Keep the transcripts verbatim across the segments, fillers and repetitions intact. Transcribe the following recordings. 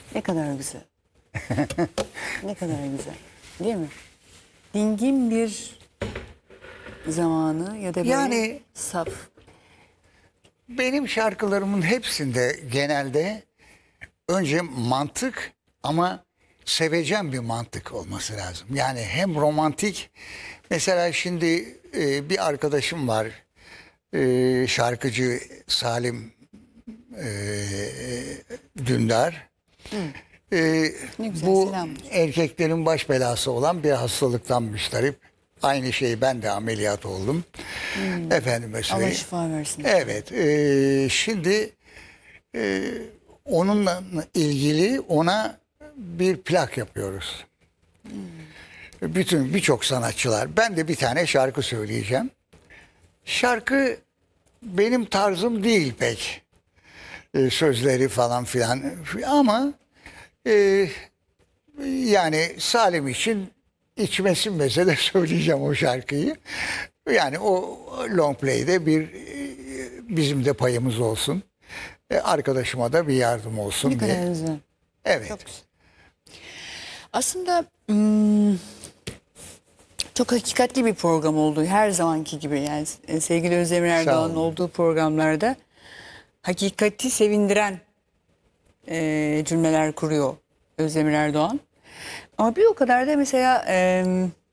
Ne kadar güzel. Ne kadar güzel. Değil mi? Dingin bir zamanı ya da böyle Yani saf. benim şarkılarımın hepsinde genelde önce mantık ama sevecen bir mantık olması lazım. Yani hem romantik, mesela şimdi e, bir arkadaşım var, e, şarkıcı Salim e, Dündar. E, Ne güzel, bu selam. erkeklerin baş belası olan bir hastalıktan müstarip. Aynı şeyi ben de ameliyat oldum. Efendime Allah söyleyeyim. şifa versin. Evet. E, şimdi e, onunla ilgili ona bir plak yapıyoruz. Bütün birçok sanatçılar. Ben de bir tane şarkı söyleyeceğim. Şarkı benim tarzım değil pek. E, sözleri falan filan. Ama e, yani Salim için içmesin meze de söyleyeceğim o şarkıyı. Yani o long play'de bir e, bizim de payımız olsun. E, arkadaşıma da bir yardım olsun Ne diye. kadar güzel. Evet. Çok güzel. Aslında hmm, çok hakikatli bir program oldu. Her zamanki gibi yani e, sevgili Özdemir Erdoğan'ın olun. olduğu programlarda hakikati sevindiren e, cümleler kuruyor Özdemir Erdoğan. Ama bir o kadar da mesela e,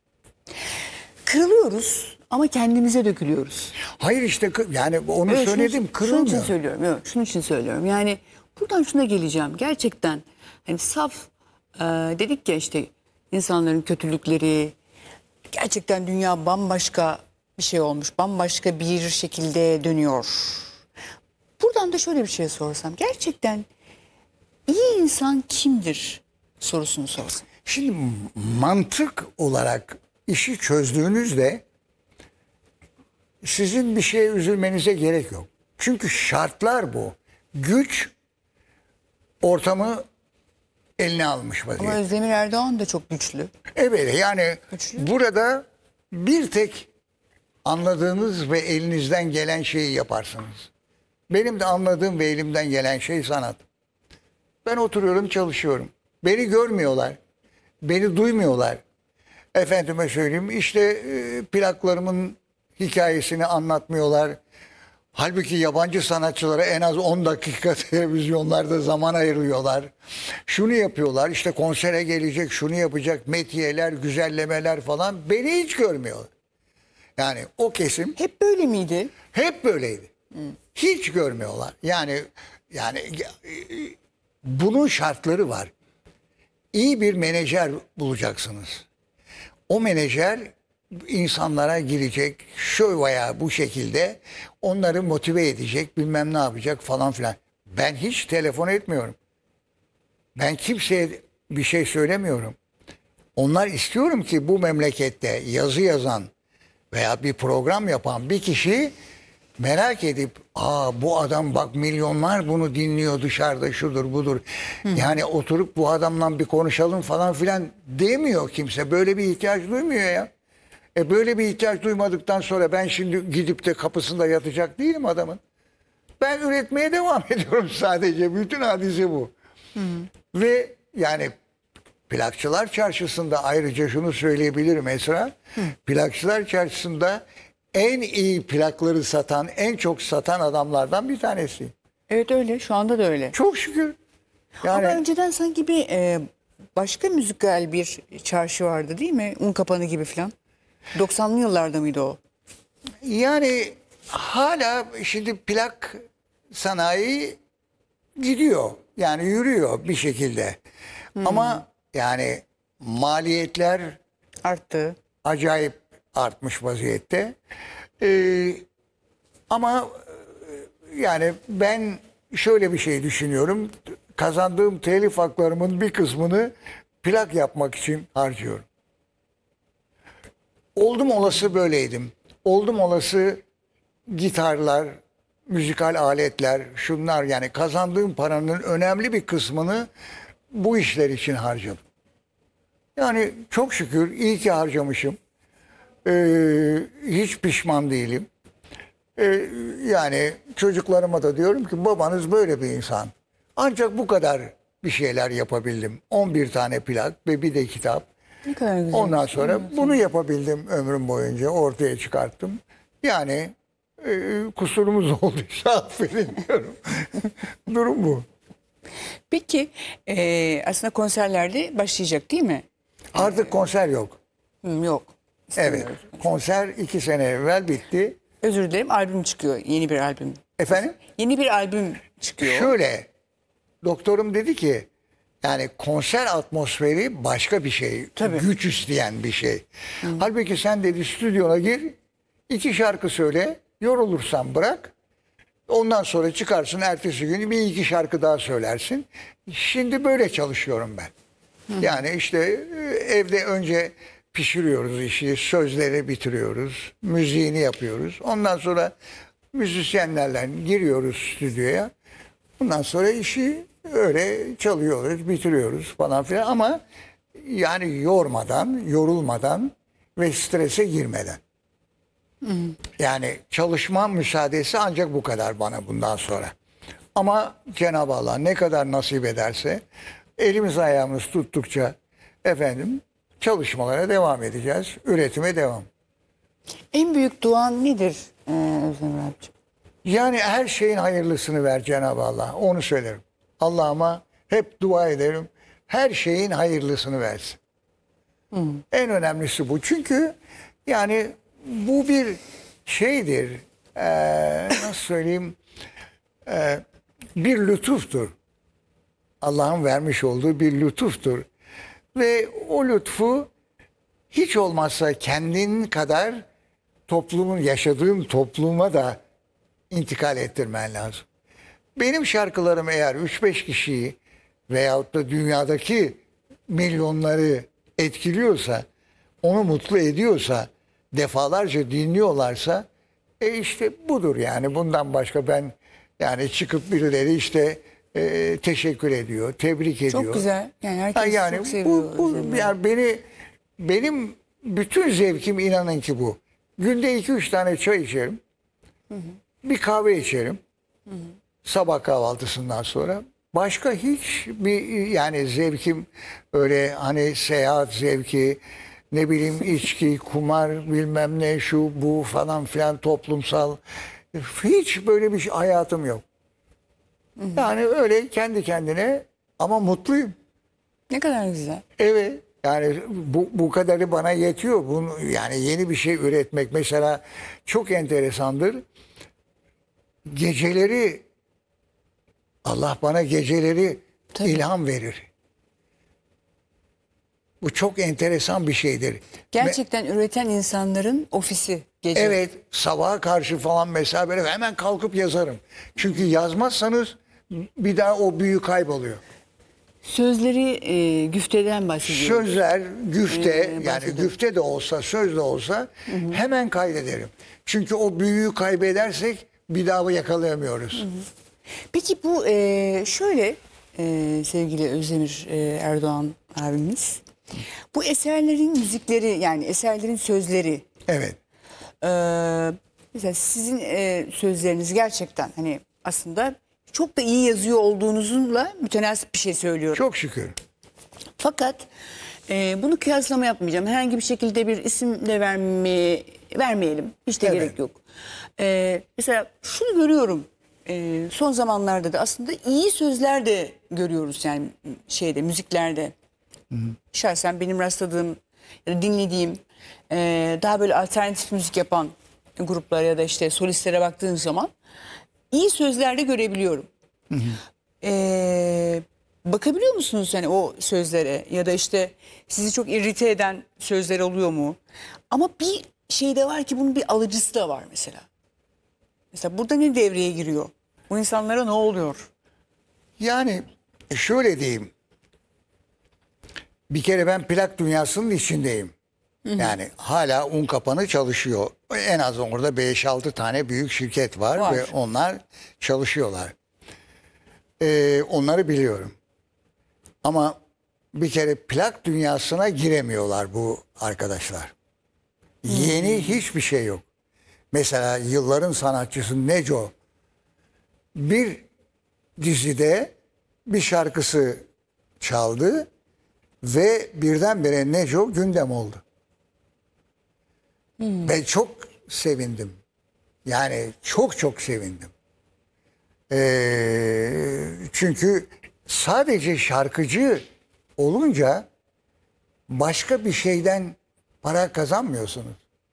kırılıyoruz ama kendimize dökülüyoruz. Hayır işte kı- yani onu Evet, söyledim, şunun, şunun için kırılmıyor. söylüyorum. Evet, şunun için söylüyorum. Yani buradan şuna geleceğim. Gerçekten hani saf e, dedik ya işte insanların kötülükleri, gerçekten dünya bambaşka bir şey olmuş. Bambaşka bir şekilde dönüyor. Buradan da şöyle bir şey sorsam. Gerçekten iyi insan kimdir sorusunu sorsam. Şimdi mantık olarak işi çözdüğünüzde sizin bir şeye üzülmenize gerek yok. Çünkü şartlar bu. Güç ortamı eline almış Ama vaziyette. Özdemir Erdoğan da çok güçlü. Evet yani Güçlü. burada bir tek anladığınız ve elinizden gelen şeyi yaparsınız. Benim de anladığım ve elimden gelen şey sanat. Ben oturuyorum, çalışıyorum. Beni görmüyorlar. Beni duymuyorlar. Efendime söyleyeyim işte e, plaklarımın hikayesini anlatmıyorlar. Halbuki yabancı sanatçılara en az on dakika televizyonlarda zaman ayırıyorlar. Şunu yapıyorlar, işte konsere gelecek, şunu yapacak, metiyeler, güzellemeler falan. Beni hiç görmüyorlar. Yani o kesim Hep böyle miydi? hep böyleydi. Hiç görmüyorlar. Yani yani e, bunun şartları var. İyi bir menajer bulacaksınız. O menajer insanlara girecek şu veya bu şekilde onları motive edecek, bilmem ne yapacak falan filan. Ben hiç telefon etmiyorum. Ben kimseye bir şey söylemiyorum. Onlar istiyorum ki bu memlekette yazı yazan veya bir program yapan bir kişi merak edip aa bu adam bak milyonlar bunu dinliyor dışarıda şudur budur. Yani oturup bu adamla bir konuşalım falan filan demiyor kimse. Böyle bir ihtiyaç duymuyor ya. E böyle bir ihtiyaç duymadıktan sonra ben şimdi gidip de kapısında yatacak değilim adamın. Ben üretmeye devam ediyorum sadece. Bütün hadise bu. Ve yani plakçılar çarşısında ayrıca şunu söyleyebilirim Esra. Plakçılar çarşısında en iyi plakları satan, en çok satan adamlardan bir tanesi. Evet öyle. Şu anda da öyle. Çok şükür. Yani Ama önceden sanki bir e, başka müzikal bir çarşı vardı değil mi? Un kapanı gibi falan. doksanlı yıllarda mıydı o? yani hala şimdi plak sanayi gidiyor. Yani yürüyor bir şekilde. Ama yani maliyetler Arttı. acayip artmış vaziyette. Ee, ama e, yani ben şöyle bir şey düşünüyorum. Kazandığım telif haklarımın bir kısmını plak yapmak için harcıyorum. Oldum olası böyleydim. Oldum olası gitarlar, müzikal aletler, şunlar yani kazandığım paranın önemli bir kısmını bu işler için harcadım. Yani çok şükür iyi ki harcamışım. Ee, hiç pişman değilim. Ee, yani çocuklarıma da diyorum ki babanız böyle bir insan. Ancak bu kadar bir şeyler yapabildim. on bir tane plak ve bir de kitap. Ne kadar güzel. Ondan sonra bunu yapabildim ömrüm boyunca, ortaya çıkarttım. Yani e, kusurumuz olduysa affedin diyorum. Durum bu. Peki e, aslında konserlerde başlayacak değil mi? Artık konser yok. Hı, yok. Evet. İstemiyoruz. Konser iki sene evvel bitti. Özür dilerim, albüm çıkıyor. Yeni bir albüm. Efendim? Yeni bir albüm çıkıyor. Şöyle, doktorum dedi ki yani konser atmosferi başka bir şey. Tabii. Güç isteyen bir şey. Halbuki sen dedi stüdyona gir, iki şarkı söyle, yorulursan bırak. Ondan sonra çıkarsın ertesi gün bir iki şarkı daha söylersin. Şimdi böyle çalışıyorum ben. Yani işte e, evde önce pişiriyoruz işi, sözleri bitiriyoruz, müziğini yapıyoruz. Ondan sonra müzisyenlerle giriyoruz stüdyoya. Ondan sonra işi öyle çalıyoruz, bitiriyoruz falan filan ama yani yormadan, yorulmadan ve strese girmeden. Yani çalışma müsaadesi ancak bu kadar bana bundan sonra. Ama Cenab-ı Allah ne kadar nasip ederse elimiz ayağımız tuttukça efendim çalışmalara devam edeceğiz. Üretime devam. En büyük duan nedir ee, Özdemir abicim? Yani her şeyin hayırlısını ver Cenab-ı Allah. Onu söylerim. Allah'ıma hep dua ederim. Her şeyin hayırlısını versin. En önemlisi bu. Çünkü yani bu bir şeydir. Ee, nasıl söyleyeyim? Ee, bir lütuftur. Allah'ın vermiş olduğu bir lütuftur. Ve o lütfu hiç olmazsa kendin kadar toplumun, yaşadığın topluma da intikal ettirmen lazım. Benim şarkılarım eğer üç beş kişiyi veyahut da dünyadaki milyonları etkiliyorsa, onu mutlu ediyorsa, defalarca dinliyorlarsa e işte budur yani. Bundan başka ben yani çıkıp birileri işte e, teşekkür ediyor, tebrik ediyor. Çok güzel. Yani herkes Ha yani çok seviyor. bu, bu Özdemir. yani beni benim bütün zevkim inanın ki bu. Günde iki üç tane çay içerim. Bir kahve içerim. Sabah kahvaltısından sonra. Başka hiç bir yani zevkim öyle hani seyahat zevki, ne bileyim içki, kumar, bilmem ne şu bu falan filan toplumsal hiç böyle bir şey, hayatım yok. Yani öyle kendi kendine ama mutluyum. Ne kadar güzel. Evet. Yani bu, bu kadarı bana yetiyor. Bunu, yani yeni bir şey üretmek mesela çok enteresandır. Geceleri Allah bana geceleri Tabii. ilham verir. Bu çok enteresan bir şeydir. Gerçekten üreten insanların ofisi gece. Evet, sabaha karşı falan mesela böyle hemen kalkıp yazarım. Çünkü yazmazsanız bir daha o büyü kayboluyor. Sözleri e, güfteden bahsediyoruz. Sözler, güfte Ee, yani bahsedelim. güfte de olsa, söz de olsa hemen kaydederim. Çünkü o büyüyü kaybedersek bir daha yakalayamıyoruz. Peki bu e, şöyle e, sevgili Özdemir e, Erdoğan abimiz. Bu eserlerin müzikleri yani eserlerin sözleri Evet. e, mesela sizin e, sözleriniz gerçekten hani aslında çok da iyi yazıyor olduğunuzla mütenasip bir şey söylüyorum. Çok şükür. Fakat e, bunu kıyaslama yapmayacağım. Herhangi bir şekilde bir isim de vermeye, vermeyelim. Hiç de Evet. gerek yok. E, mesela şunu görüyorum. E, son zamanlarda da aslında iyi sözler de görüyoruz yani şeyde müziklerde. Şahsen benim rastladığım ya da dinlediğim e, daha böyle alternatif müzik yapan gruplara ya da işte solistlere baktığın zaman iyi sözler de görebiliyorum. E, bakabiliyor musunuz hani o sözlere ya da işte sizi çok irrite eden sözler oluyor mu? Ama bir şey de var ki bunun bir alıcısı da var mesela. Mesela burada ne devreye giriyor? Bu insanlara ne oluyor? Yani şöyle diyeyim. Bir kere ben plak dünyasının içindeyim. Yani hala Unkapanı çalışıyor. En az orada beş altı tane büyük şirket var, Var. ve onlar çalışıyorlar. Ee, onları biliyorum. Ama bir kere plak dünyasına giremiyorlar bu arkadaşlar. Yeni hiçbir şey yok. Mesela yılların sanatçısı Neco bir dizide bir şarkısı çaldı ve birdenbire Neco gündem oldu. Ben çok sevindim. Yani çok çok sevindim. Ee, çünkü sadece şarkıcı olunca başka bir şeyden para kazanmıyorsunuz.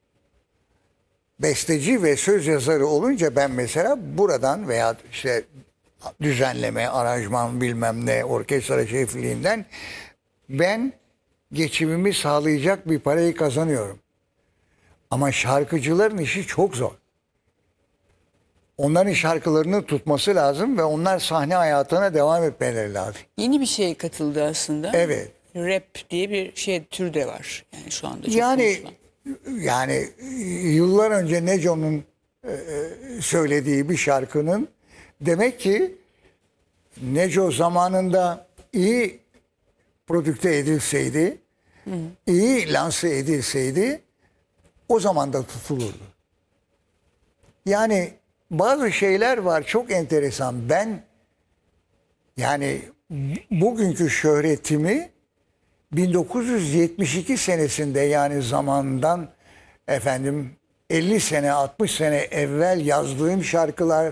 Besteci ve söz yazarı olunca ben mesela buradan veya işte düzenleme, aranjman bilmem ne, orkestra şefliğinden ben geçimimi sağlayacak bir parayı kazanıyorum. Ama şarkıcıların işi çok zor. Onların şarkılarını tutması lazım ve onlar sahne hayatına devam etmeleri lazım. Yeni bir şey katıldı aslında. Evet. Rap diye bir şey tür de var. Yani şu anda çok Yani konuşulan. yani yıllar önce Neco'nun e, söylediği bir şarkının demek ki Neco zamanında iyi prodükte edilseydi, hı. iyi lanse edilseydi o zaman da tutulurdu. Yani bazı şeyler var çok enteresan. Ben yani bugünkü şöhretimi bin dokuz yüz yetmiş iki senesinde yani zamandan efendim elli sene altmış sene evvel yazdığım şarkılar